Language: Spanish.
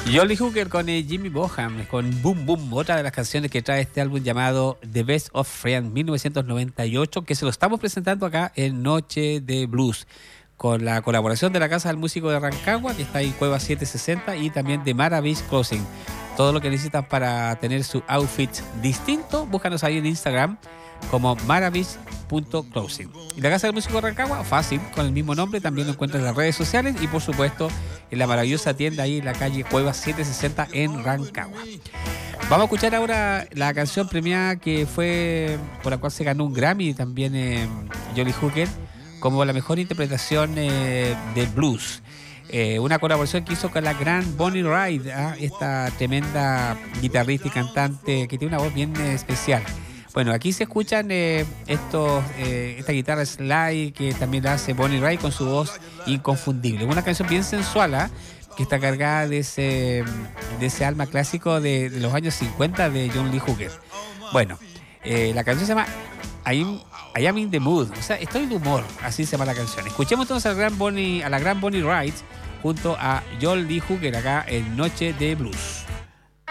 Jolly Hooker con Jimmy Boham, con Boom Boom, otra de las canciones que trae este álbum llamado The Best of Friends 1998, que se lo estamos presentando acá en Noche de Blues, con la colaboración de la Casa del Músico de Rancagua, que está ahí en Cueva 760, y también de Mara Beach Crossing. Todo lo que necesitan para tener su outfit distinto, búscanos ahí en Instagram como maravis.closing. Y la Casa del Músico de Rancagua, fácil, con el mismo nombre, también lo encuentran en las redes sociales y por supuesto en la maravillosa tienda ahí en la calle Cueva 760 en Rancagua. Vamos a escuchar ahora la canción premiada que fue por la cual se ganó un Grammy también Jolly Hooker como la mejor interpretación de blues. Una colaboración que hizo con la gran Bonnie Raitt, esta tremenda guitarrista y cantante que tiene una voz bien especial. Bueno, aquí se escuchan esta guitarra slide que también la hace Bonnie Raitt con su voz inconfundible. Una canción bien sensual, que está cargada de ese alma clásico de los años 50 de John Lee Hooker. Bueno, la canción se llama I Am in the Mood, o sea, estoy de humor, así se llama la canción. Escuchemos entonces a la gran Bonnie Raitt junto a John Lee Hooker acá en Noche de Blues.